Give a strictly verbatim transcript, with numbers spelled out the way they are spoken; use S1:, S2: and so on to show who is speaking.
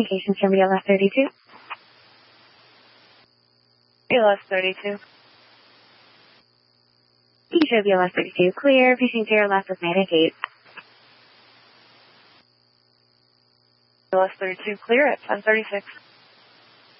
S1: communications from B L S thirty-two.
S2: B L S thirty-two.
S1: Teacher B L S thirty-two, clear, pushing to your left with Mayday eight.
S2: B L S thirty-two, clear at ten thirty-six.